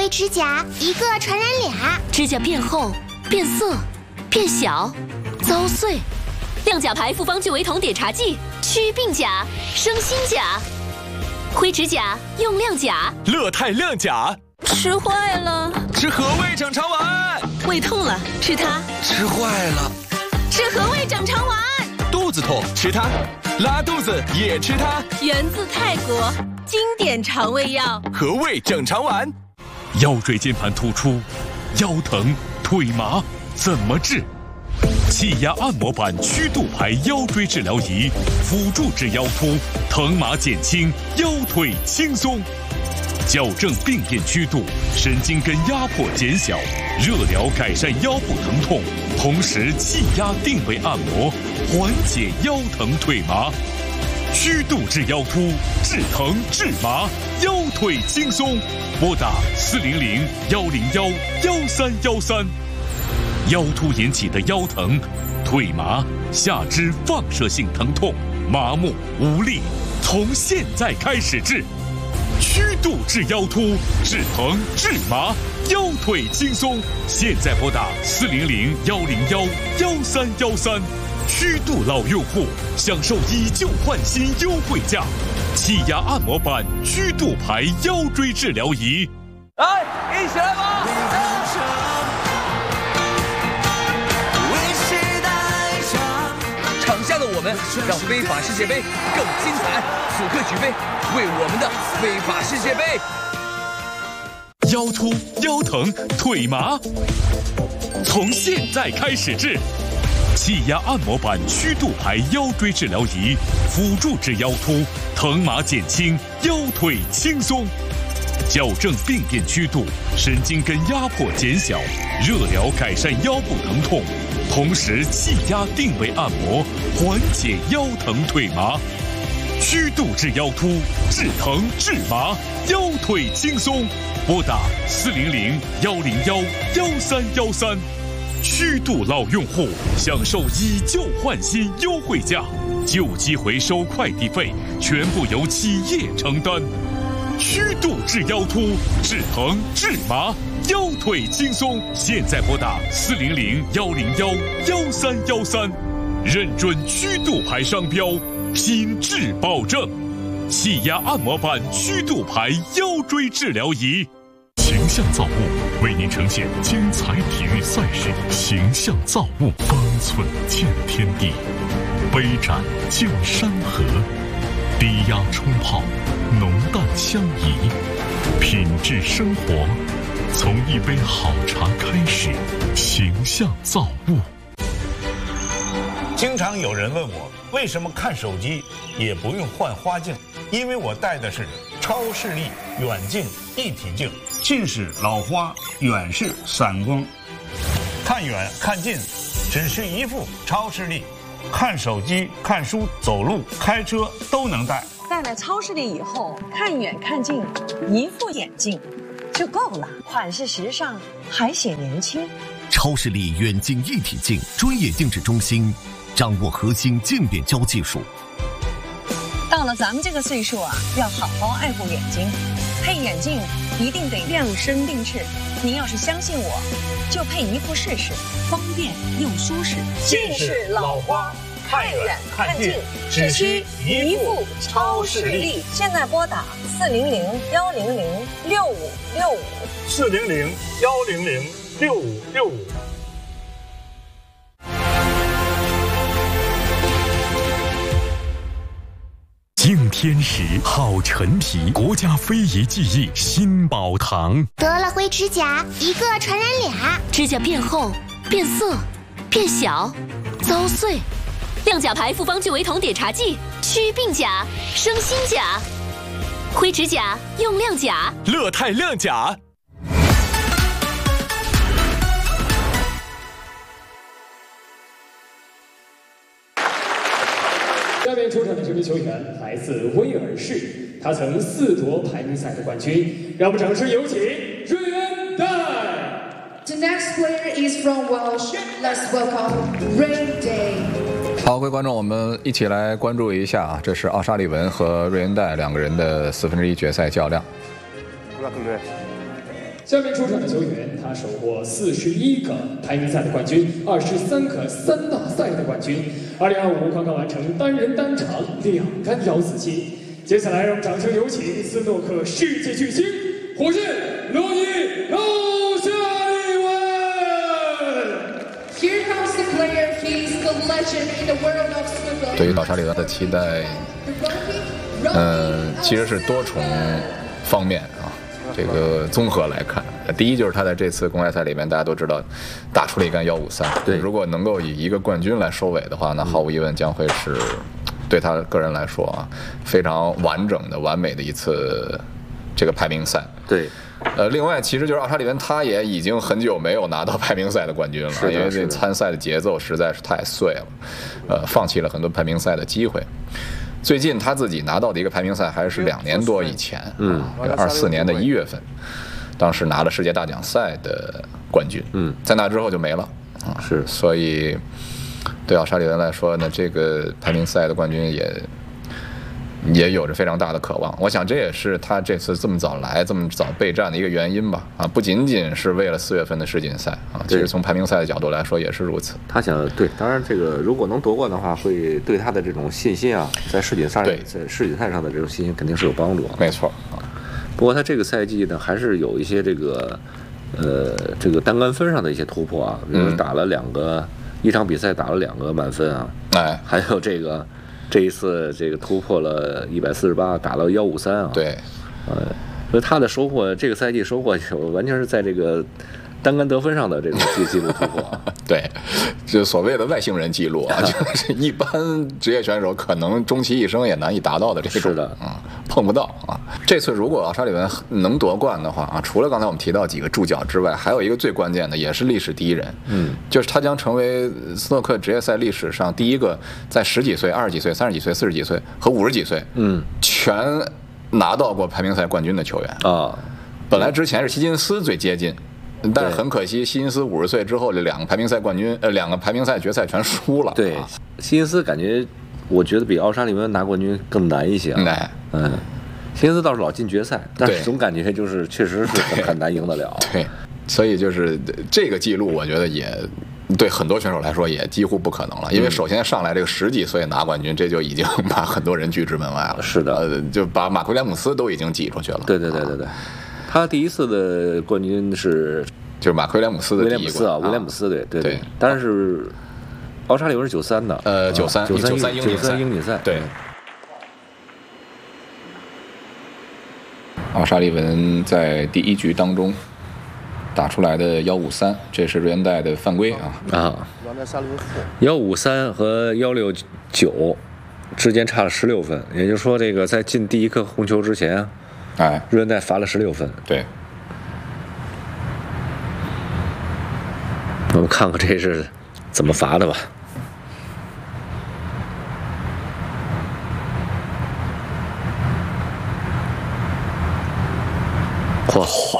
灰指甲，一个传染俩。 指甲变厚、变色、变小、遭碎。亮甲牌复方聚维酮碘茶剂，祛病甲、生新甲。灰指甲用亮甲， 乐泰亮甲。 吃坏了， 吃和味整肠丸。 胃痛了，吃它。 吃坏了， 吃和味整肠丸。 肚子痛，吃它。拉肚子也吃它。 源自泰国，经典肠胃药。 和味整肠丸。 腰椎间盘突出，腰疼、腿麻怎么治？气压按摩板曲度牌腰椎治疗仪，辅助治腰突，疼麻减轻，腰腿轻松。矫正病变曲度，神经根压迫减小，热疗改善腰部疼痛，同时气压定位按摩，缓解腰疼腿麻。曲度治腰突，治疼治麻，腰腿轻松。拨打400-101-1313。腰突引起的腰疼、腿麻、下肢放射性疼痛、麻木无力，从现在开始治。曲度治腰突，治疼治麻，腰腿轻松。现在拨打400-101-1313。曲度老用户享受以旧换新优惠价，气压按摩板曲度牌腰椎治疗仪。 来，一起来吧！场下的我们让非法世界杯更精彩，此刻举杯，为我们的非法世界杯。 腰突、腰疼、腿麻，从现在开始治。气压按摩板曲度牌腰椎治疗仪，辅助治腰突，疼麻减轻，腰腿轻松。矫正病变曲度，神经根压迫减小，热疗改善腰部疼痛，同时气压定位按摩，缓解腰疼腿麻。曲度治腰突，治疼治麻，腰腿轻松。拨打400-101-1313。曲度老用户享受以旧换新优惠价，旧机回收快递费全部由企业承担。曲度治腰突，治疼治麻，腰腿轻松。现在拨打400-101-1313。认准曲度牌商标，品质保证。气压按摩板曲度牌腰椎治疗仪。形象造物为您呈现精彩体育赛事，形象造物方寸见天地，杯盏见山河，低压冲泡，浓淡相宜，品质生活从一杯好茶开始。形象造物。 经常有人问我，为什么看手机也不用换花镜？因为我戴的是超视力远近一体镜，近视老花，远视散光，看远看近，只需一副超视力，看手机、看书、走路、开车都能戴。 戴了超视力以后，看远看近，一副眼镜就够了，款式时尚，还显年轻。 超视力远近一体镜专业定制中心，掌握核心镜变焦技术。 到了咱们这个岁数啊，要好好爱护眼睛，配眼镜一定得量身定制。您要是相信我，就配一副试试，方便又舒适。 近视老花，看远看近，只需一副超视力。 现在拨打400-100-6565。 400-100-6565。 敬天时，好陈皮，国家非遗技艺新宝堂。 得了灰指甲，一个传染俩。 指甲变厚、变色、变小、遭碎。亮甲牌复方聚维酮碘茶剂，祛病甲、生新甲。灰指甲用亮甲， 乐泰亮甲。 下面出场的这名球员来自威尔士，他曾4夺排名赛的冠军。让我们掌声有请瑞恩戴。 The next player is from Welsh. Let's welcome Ray Day. 好，各位观众，我们一起来关注一下啊，这是奥沙利文和瑞恩戴两个人的1/4决赛较量。 下面出场的球员，他收获41个排名赛的冠军，23个3大赛的冠军。2025刚刚完成单人单场2杆摇死期。接下来，让我们掌声有请斯诺克世界巨星火箭罗伊·奥沙利文。 Here comes the player. He's the legend in the world of snooker. 对于奥沙利文的期待，其实是多重方面啊。这个综合来看，第一就是他在这次公开赛里面，大家都知道打出了一杆153。对，如果能够以一个冠军来收尾的话，那毫无疑问将会是对他个人来说啊，非常完整的、完美的一次这个排名赛。 对。 另外，其实就是奥沙利文，他也已经很久没有拿到排名赛的冠军了，因为这参赛的节奏实在是太碎了，放弃了很多排名赛的机会。最近他自己拿到的一个排名赛还是2年多以前，24年的1月份，当时拿了世界大奖赛的冠军，在那之后就没了， 是， 所以对奥沙利文来说呢，这个排名赛的冠军也有着非常大的渴望。我想这也是他这次这么早来、这么早备战的一个原因吧。不仅仅是为了4月份的世锦赛啊，其实从排名赛的角度来说也是如此。 他想对，当然这个如果能夺冠的话，会对他的这种信心啊，在世锦赛上的这种信心肯定是有帮助。 没错啊。 不过他这个赛季呢，还是有一些这个单杆分上的一些突破啊，比如打了一场比赛打了2个满分啊，还有这一次这个突破了148，打到153啊。 对， 所以他的收获，这个赛季收获完全是在这个单杆得分上的这种记录突破啊。 对，就所谓的外星人记录啊，就是一般职业选手可能终其一生也难以达到的这种。 是的， 碰不到啊。这次如果奥沙利文能夺冠的话啊，除了刚才我们提到几个助教之外，还有一个最关键的，也是历史第一人，就是他将成为斯诺克职业赛历史上第一个在10几岁、20几岁、30几岁、40几岁和50几岁，全拿到过排名赛冠军的球员啊。本来之前是希金斯最接近。但是很可惜，希金斯50岁之后，这2个排名赛冠军，2个排名赛决赛全输了。 对，希金斯感觉，我觉得比奥沙利文拿冠军更难一些啊。希金斯倒是老进决赛，但是总感觉就是确实是很难赢得了。 对，所以就是这个记录，我觉得也对很多选手来说也几乎不可能了，因为首先上来这个10几岁拿冠军，这就已经把很多人拒之门外了。 是的， 就把马奎廉姆斯都已经挤出去了。 对。他第一次的冠军就是马奎廉姆斯的第一冠， 威廉姆斯对。但是奥沙利文是93的，93英锦赛对。奥沙利文在第1局当中打出来的153，这是瑞恩戴的犯规啊。 153和169之间差了16分，也就是说，这个在进第1颗红球之前。瑞恩戴罚了16分。 对， 我们看看这是怎么罚的吧。 哗